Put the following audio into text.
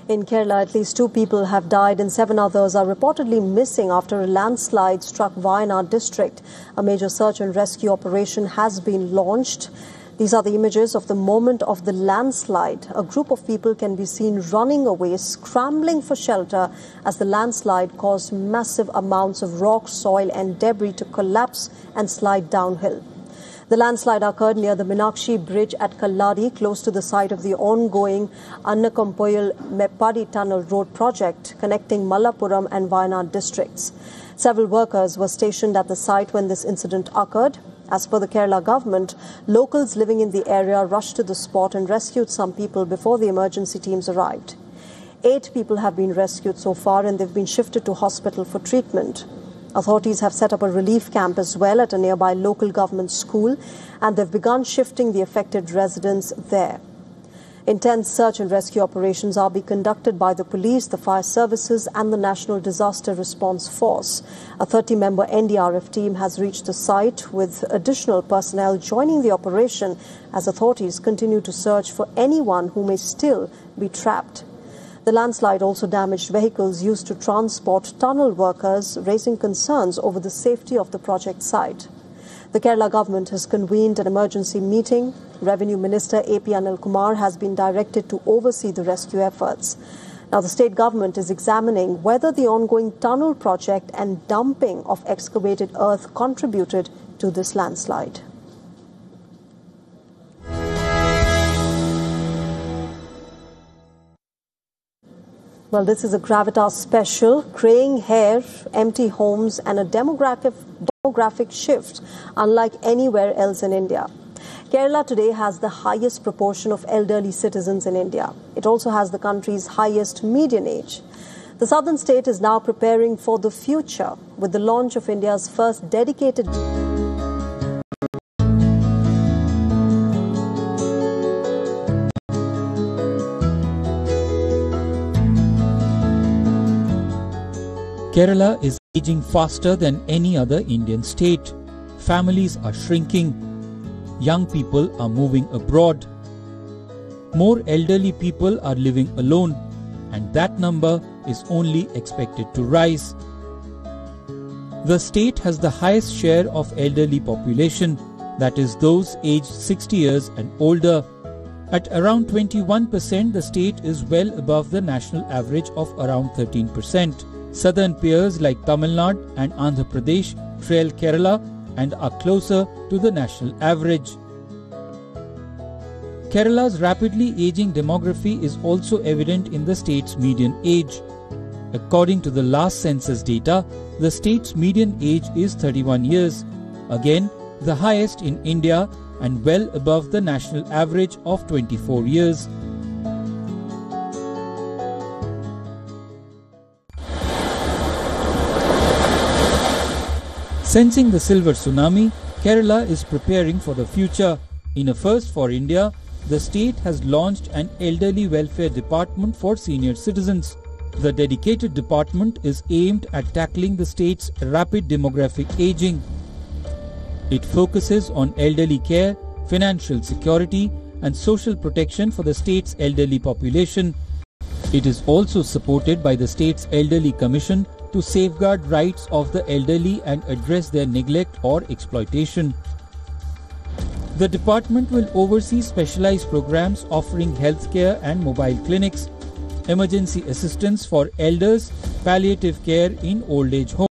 In Kerala, at least 2 people have died and 7 others are reportedly missing after a landslide struck Wayanad district. A major search and rescue operation has been launched. These are the images of the moment of the landslide. A group of people can be seen running away, scrambling for shelter as the landslide caused massive amounts of rock, soil and debris to collapse and slide downhill. The landslide occurred near the Meenakshi Bridge at Kalladi, close to the site of the ongoing Annakampoyil Meppadi Tunnel Road project connecting Malappuram and Wayanad districts. Several workers were stationed at the site when this incident occurred. As per the Kerala government, locals living in the area rushed to the spot and rescued some people before the emergency teams arrived. 8 people have been rescued so far and they've been shifted to hospital for treatment. Authorities have set up a relief camp as well at a nearby local government school, and they've begun shifting the affected residents there. Intense search and rescue operations are being conducted by the police, the fire services and the National Disaster Response Force. A 30-member NDRF team has reached the site with additional personnel joining the operation as authorities continue to search for anyone who may still be trapped. The landslide also damaged vehicles used to transport tunnel workers, raising concerns over the safety of the project site. The Kerala government has convened an emergency meeting. Revenue Minister AP Anil Kumar has been directed to oversee the rescue efforts. Now, the state government is examining whether the ongoing tunnel project and dumping of excavated earth contributed to this landslide. Well, this is a Gravitas special. Graying hair, empty homes and a demographic shift unlike anywhere else in India. Kerala today has the highest proportion of elderly citizens in India. It also has the country's highest median age. The southern state is now preparing for the future with the launch of India's first dedicated Kerala is aging faster than any other Indian state. Families are shrinking. Young people are moving abroad. More elderly people are living alone, and that number is only expected to rise. The state has the highest share of elderly population, that is those aged 60 years and older. At around 21%, the state is well above the national average of around 13%. Southern peers like Tamil Nadu and Andhra Pradesh trail Kerala and are closer to the national average. Kerala's rapidly aging demography is also evident in the state's median age. According to the last census data, the state's median age is 31 years, again the highest in India and well above the national average of 24 years. Sensing the silver tsunami, Kerala is preparing for the future. In a first for India, the state has launched an elderly welfare department for senior citizens. The dedicated department is aimed at tackling the state's rapid demographic aging. It focuses on elderly care, financial security, and social protection for the state's elderly population. It is also supported by the state's Elderly Commission to safeguard rights of the elderly and address their neglect or exploitation. The department will oversee specialized programs offering healthcare and mobile clinics, emergency assistance for elders, palliative care in old age homes.